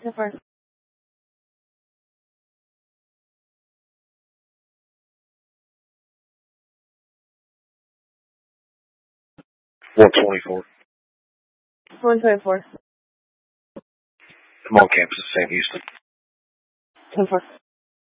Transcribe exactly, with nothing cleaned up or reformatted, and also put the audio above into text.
ten four. one twenty-four. one twenty-four. I'm on campus at Sam Houston. ten four.